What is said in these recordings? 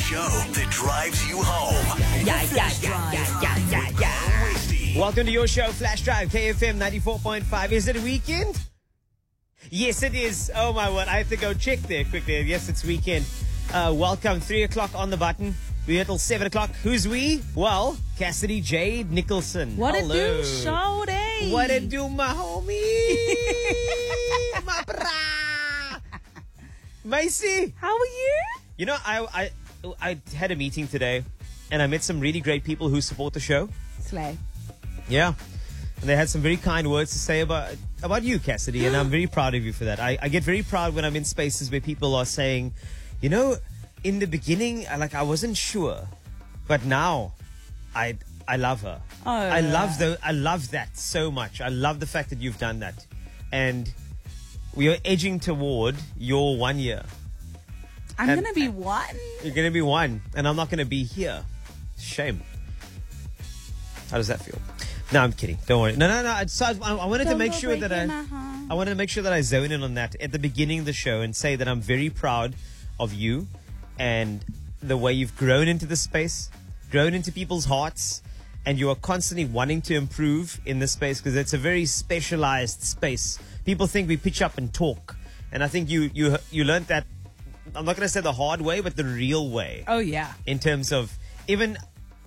show that drives you home. Yeah. Welcome to your show, Flash Drive, KFM 94.5. Is it a weekend? Yes, it is. Oh, my word. I have to go check there quickly. Yes, it's weekend. Welcome. 3 o'clock on the button. We're here till 7 o'clock. Who's we? Well, Cassidy Jade Nicholson. What Hello. it do, shawty? What it do, my homie? My bra. Macy. How are you? You know, I had a meeting today, and I met some really great people who support the show. Slay. Yeah. And they had some very kind words to say about you, Cassidy, and I'm very proud of you for that. I get very proud when I'm in spaces where people are saying, you know, in the beginning, I wasn't sure, but now I love her. Oh, I love that so much. I love the fact that you've done that. And we are edging toward your 1 year. I'm going to be one. You're going to be one, and I'm not going to be here. Shame. How does that feel? No, I'm kidding. Don't worry. No. So I wanted to make sure that I wanted to make sure that I zone in on that at the beginning of the show and say that I'm very proud of you and the way you've grown into the space, grown into people's hearts, and you are constantly wanting to improve in this space because it's a very specialized space. People think we pitch up and talk, and I think you learned that. I'm not going to say the hard way, but the real way. Oh, yeah. In terms of even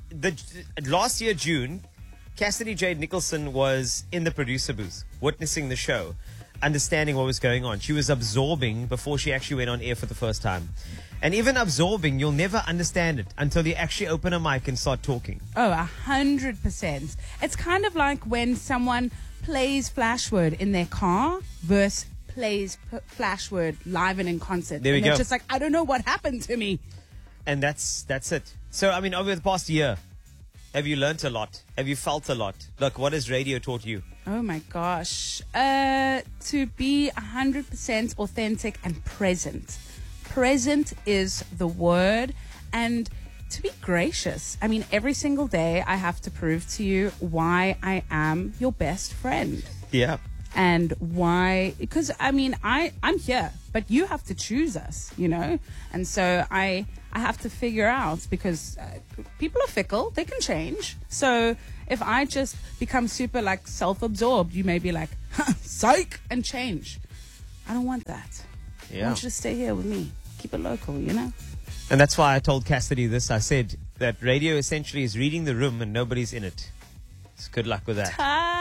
last year, June, Cassidy Jade Nicholson was in the producer booth, witnessing the show, understanding what was going on. She was absorbing before she actually went on air for the first time. And even absorbing, you'll never understand it until you actually open a mic and start talking. Oh, 100%. It's kind of like when someone plays Flashword in their car versus plays Flashword live and in concert. There we go. It's just like, I don't know what happened to me. And that's it. So, I mean, over the past year, have you learnt a lot? Have you felt a lot? Look, what has radio taught you? Oh my gosh. To be 100% authentic and present. Present is the word. And to be gracious. I mean, every single day I have to prove to you why I am your best friend. Yeah. And why, because I mean, I'm here, but you have to choose us, you know? And so I have to figure out, because people are fickle, they can change. So if I just become super self-absorbed, you may be like, psych, and change. I don't want that. Yeah. I want you to stay here with me. Keep it local, you know? And that's why I told Cassidy this. I said that radio essentially is reading the room and nobody's in it. So good luck with that.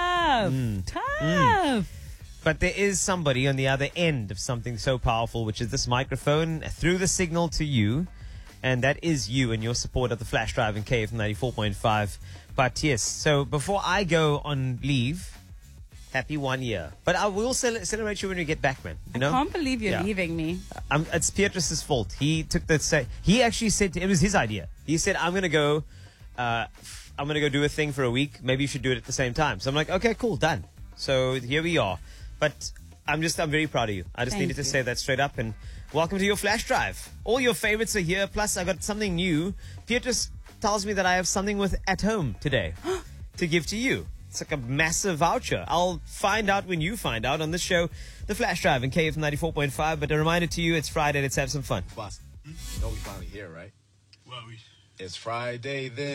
Tough. But there is somebody on the other end of something so powerful, which is this microphone through the signal to you. And that is you and your support of the Flash Drive in KF 94.5. But yes, so before I go on leave, happy 1 year. But I will celebrate you when we get back, man. You know? I can't believe you're leaving me. It's Pietrus's fault. He took the he actually said it was his idea. He said, I'm gonna go do a thing for a week. Maybe you should do it at the same time. So I'm like, okay, cool, done. So here we are. But I'm very proud of you. I just needed to say that straight up. And welcome to your Flash Drive. All your favorites are here. Plus, I got something new. Pietrus tells me that I have something with At Home today to give to you. It's like a massive voucher. I'll find out when you find out on this show, the Flash Drive in KF 94.5. But a reminder to you, it's Friday. Let's have some fun. Boss, you know we finally here, right? Well, It's Friday then.